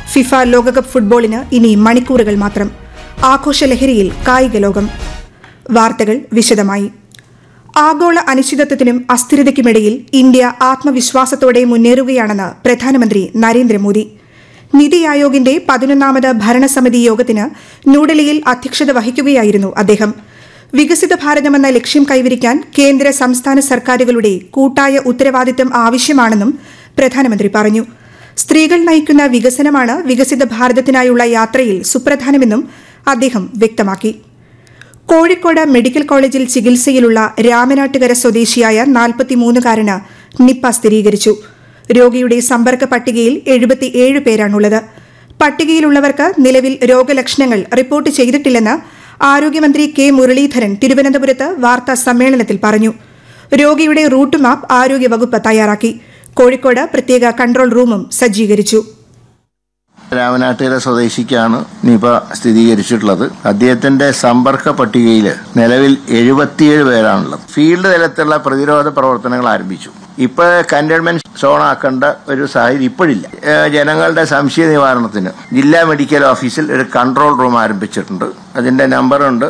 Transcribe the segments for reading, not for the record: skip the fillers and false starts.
FIFA ലോകകപ്പ് ഫുട്ബോളിന് ഇനി മണിക്കൂറുകൾ മാത്രം. ആഘോഷലഹരിയിൽ കായിക ലോകം. വാർത്തകൾ വിശദമായി. ആഗോള അനിശ്ചിതത്വത്തിനും അസ്ഥിരതയ്ക്കുമിടയിൽ ഇന്ത്യ ആത്മവിശ്വാസത്തോടെ മുന്നേറുകയാണെന്ന് പ്രധാനമന്ത്രി നരേന്ദ്രമോദി. നിതി ആയോഗിന്റെ 11ാമത് ഭരണസമിതി യോഗത്തിന് ന്യൂഡൽഹിയിൽ അധ്യക്ഷത വഹിക്കുകയായിരുന്നു അദ്ദേഹം. വികസിത ഭാരതമെന്ന ലക്ഷ്യം കൈവരിക്കാൻ കേന്ദ്ര സംസ്ഥാന സർക്കാരുകളുടെ കൂട്ടായ ഉത്തരവാദിത്തം ആവശ്യമാണെന്നും പ്രധാനമന്ത്രി പറഞ്ഞു. സ്ത്രീകൾ നയിക്കുന്ന വികസനമാണ് വികസിത ഭാരതത്തിനായുള്ള യാത്രയിൽ സുപ്രധാനമെന്നും അദ്ദേഹം വ്യക്തമാക്കി. കോഴിക്കോട് മെഡിക്കൽ കോളേജിൽ ചികിത്സയിലുള്ള രാമനാട്ടുകര സ്വദേശിയായ 43-കാരന് നിപ്പ സ്ഥിരീകരിച്ചു. രോഗിയുടെ സമ്പർക്ക പട്ടികയിൽ 77 പേരാണുള്ളത്. പട്ടികയിലുള്ളവർക്ക് നിലവിൽ രോഗലക്ഷണങ്ങൾ റിപ്പോർട്ട് ചെയ്തിട്ടില്ലെന്ന് ആരോഗ്യമന്ത്രി കെ മുരളീധരൻ തിരുവനന്തപുരത്ത് വാർത്താ സമ്മേളനത്തിൽ പറഞ്ഞു. രോഗിയുടെ റൂട്ട് മാപ്പ് ആരോഗ്യവകുപ്പ് തയ്യാറാക്കി. കോഴിക്കോട് പ്രത്യേക കൺട്രോൾ റൂമും സജ്ജീകരിച്ചു. രാമനാട്ടുകര സ്വദേശിക്കാണ് നിപ സ്ഥിരീകരിച്ചിട്ടുള്ളത്. അദ്ദേഹത്തിന്റെ സമ്പർക്ക പട്ടികയിൽ നിലവിൽ 77 പേരാണുള്ളത്. ഫീൽഡ് തലത്തിലുള്ള പ്രതിരോധ പ്രവർത്തനങ്ങൾ ആരംഭിച്ചു. ഇപ്പോൾ കണ്ടെയ്ൻമെന്റ് സോൺ ആക്കേണ്ട ഒരു സാഹചര്യം ഇപ്പോഴില്ല. ജനങ്ങളുടെ സംശയ നിവാരണത്തിന് ജില്ലാ മെഡിക്കൽ ഓഫീസിൽ ഒരു കൺട്രോൾ റൂം ആരംഭിച്ചിട്ടുണ്ട്. അതിന്റെ നമ്പറുണ്ട്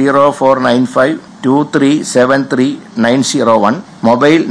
049523739001, മൊബൈൽ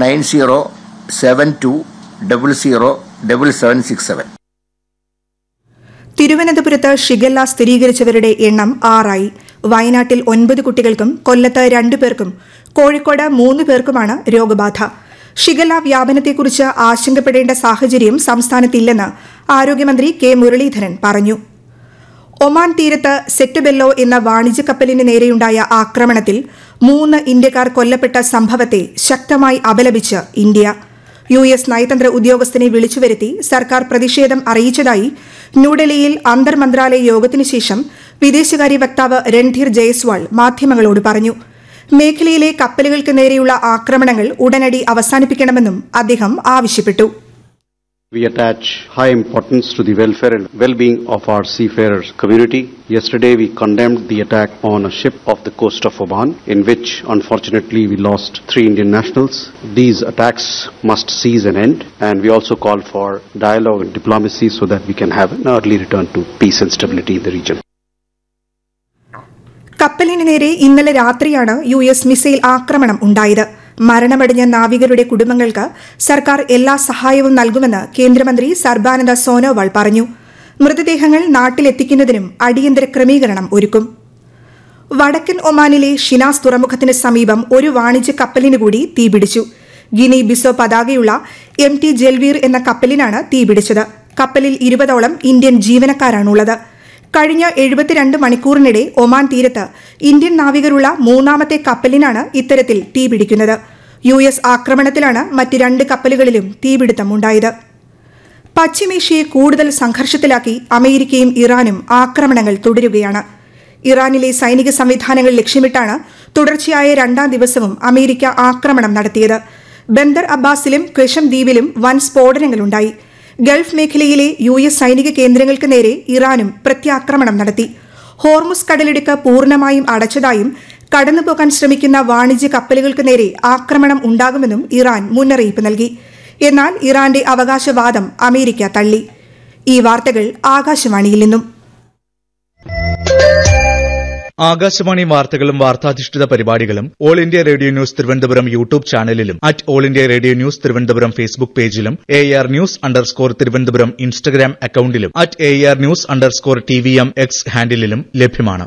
9072007767. തിരുവനന്തപുരത്ത് ഷിഗല്ല സ്ഥിരീകരിച്ചവരുടെ എണ്ണം 6 വയനാട്ടിൽ 9 കുട്ടികൾക്കും കൊല്ലത്ത് 2 പേർക്കും കോഴിക്കോട് 3 പേർക്കുമാണ് രോഗബാധ. ഷിഗല്ല വ്യാപനത്തെക്കുറിച്ച് ആശങ്കപ്പെടേണ്ട സാഹചര്യം സംസ്ഥാനത്തില്ലെന്ന് ആരോഗ്യമന്ത്രി കെ മുരളീധരൻ പറഞ്ഞു. ഒമാൻ തീരത്ത് സെറ്റുബെല്ലോ എന്ന വാണിജ്യ കപ്പലിന് നേരെയുണ്ടായ ആക്രമണത്തിൽ 3 ഇന്ത്യക്കാർ കൊല്ലപ്പെട്ട സംഭവത്തെ ശക്തമായി അപലപിച്ച് ഇന്ത്യ. US നയതന്ത്ര ഉദ്യോഗസ്ഥനെ വിളിച്ചുവരുത്തി സർക്കാർ പ്രതിഷേധം അറിയിച്ചതായി ന്യൂഡൽഹിയിൽ അന്തർമന്ത്രാലയ യോഗത്തിനു ശേഷം വിദേശകാര്യ വക്താവ് രൺധീർ ജയ്സ്വാൾ മാധ്യമങ്ങളോട് പറഞ്ഞു. മേഖലയിലെ കപ്പലുകൾക്ക് നേരെയുള്ള ആക്രമണങ്ങൾ ഉടനടി അവസാനിപ്പിക്കണമെന്നും അദ്ദേഹം ആവശ്യപ്പെട്ടു. We attach high importance to the welfare and well-being of our seafarers community. Yesterday we condemned the attack on a ship off the coast of Oman, in which unfortunately we lost 3 Indian nationals. These attacks must cease and end, and we also call for dialogue and diplomacy so that we can have an early return to peace and stability in the region. കപ്പലിന് നേരെ ഇന്നലെ രാത്രിയാണ് US missile ആക്രമണം ഉണ്ടായത്. മരണമടഞ്ഞ നാവികരുടെ കുടുംബങ്ങൾക്ക് സർക്കാർ എല്ലാ സഹായവും നൽകുമെന്ന് കേന്ദ്രമന്ത്രി സർബാനന്ദ സോനോവാൾ പറഞ്ഞു. മൃതദേഹങ്ങൾ നാട്ടിലെത്തിക്കുന്നതിനും അടിയന്തര ക്രമീകരണം ഒരുക്കും. വടക്കൻ ഒമാനിലെ ഷിനാസ് തുറമുഖത്തിന് സമീപം ഒരു വാണിജ്യ കപ്പലിന് കൂടി തീപിടിച്ചു. ഗിനി ബിസോ പതാകയുള്ള MT ജൽവീർ എന്ന കപ്പലിനാണ് തീപിടിച്ചത്. കപ്പലിൽ 20ഓളം ഇന്ത്യൻ ജീവനക്കാരാണുള്ളത്. കഴിഞ്ഞ 72 മണിക്കൂറിനിടെ ഒമാൻ തീരത്ത് ഇന്ത്യൻ നാവികരുള്ള 3ാമത്തെ കപ്പലിനാണ് ഇത്തരത്തിൽ തീപിടിക്കുന്നത്. US ആക്രമണത്തിലാണ് മറ്റ് 2 കപ്പലുകളിലും തീപിടുത്തമുണ്ടായത്. പശ്ചിമേഷ്യയെ കൂടുതൽ സംഘർഷത്തിലാക്കി അമേരിക്കയും ഇറാനും ആക്രമണങ്ങൾ തുടരുകയാണ്. ഇറാനിലെ സൈനിക സംവിധാനങ്ങൾ ലക്ഷ്യമിട്ടാണ് തുടർച്ചയായ 2ാം ദിവസവും അമേരിക്ക ആക്രമണം നടത്തിയത്. ബന്ദർ അബ്ബാസിലും ക്വശം ദ്വീപിലും വൻ സ്ഫോടനങ്ങളുണ്ടായി. ഗൾഫ് മേഖലയിലെ US സൈനിക കേന്ദ്രങ്ങൾക്ക് നേരെ ഇറാനും പ്രത്യാക്രമണം നടത്തി. ഹോർമുസ് കടലിടുക്ക് പൂർണ്ണമായും അടച്ചതായും കടന്നുപോകാൻ ശ്രമിക്കുന്ന വാണിജ്യ കപ്പലുകൾക്ക് നേരെ ആക്രമണം ഉണ്ടാകുമെന്നും ഇറാൻ മുന്നറിയിപ്പ് നൽകി. എന്നാൽ ഇറാന്റെ അവകാശവാദം അമേരിക്ക തള്ളി. ഈ വാർത്തകൾ ആകാശവാണിയിൽ നിന്നും. ആകാശവാണി വാർത്തകളും വാർത്താധിഷ്ഠിത പരിപാടികളും all India radio news Thiruvananthapuram YouTube ചാനലിലും all India radio news Thiruvananthapuram Facebook പേജിലും AR News_ തിരുവനന്തപുരം ഇൻസ്റ്റഗ്രാം അക്കൌണ്ടിലും AR News_TVM X ഹാൻഡിലും ലഭ്യമാണ്.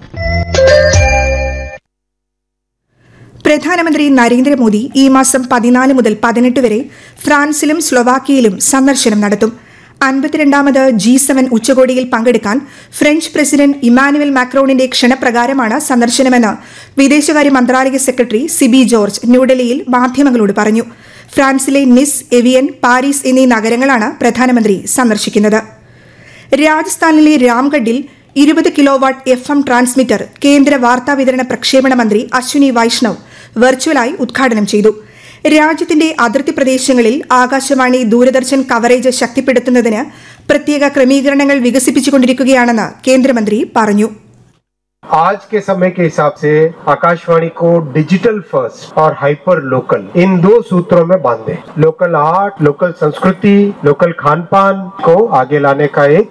പ്രധാനമന്ത്രി നരേന്ദ്രമോദി ഈ മാസം 14 മുതൽ 18 വരെ ഫ്രാൻസിലും സ്ലൊവാക്കിയയിലും സന്ദർശനം നടത്തും. 52ാമത് G7 ഉച്ചകോടിയിൽ പങ്കെടുക്കാൻ ഫ്രഞ്ച് പ്രസിഡന്റ് ഇമാനുവൽ മാക്രോണിന്റെ ക്ഷണപ്രകാരമാണ് സന്ദർശനമെന്ന് വിദേശകാര്യ മന്ത്രാലയ സെക്രട്ടറി സിബി ജോർജ് ന്യൂഡൽഹിയിൽ മാധ്യമങ്ങളോട് പറഞ്ഞു. ഫ്രാൻസിലെ നിസ്, എവിയൻ, പാരീസ് എന്നീ നഗരങ്ങളാണ് പ്രധാനമന്ത്രി സന്ദർശിക്കുന്നത്. രാജസ്ഥാനിലെ രാംഗഡിൽ 20 കിലോവാട്ട് FM ട്രാൻസ്മിറ്റർ കേന്ദ്ര വാർത്താവിതരണ പ്രക്ഷേപണ മന്ത്രി അശ്വിനി വൈഷ്ണവ് വെർച്വലായി ഉദ്ഘാടനം ചെയ്തു. രാജ്യത്തിന്റെ അതിർത്തി പ്രദേശങ്ങളിൽ ആകാശവാണി ദൂരദർശൻ കവറേജ് ശക്തിപ്പെടുത്തുന്നതിന് പ്രത്യേക ക്രമീകരണങ്ങൾ വികസിപ്പിച്ചുകൊണ്ടിരിക്കുകയാണെന്ന് കേന്ദ്രമന്ത്രി പറഞ്ഞു. आज के समय के हिसाब से आकाशवाणी को डिजिटल फर्स्ट और हाइपर लोकल इन 2 सूत्रों में बांधे. लोकल आर्ट, लोकल संस्कृति, लोकल खान पान को आगे लाने का एक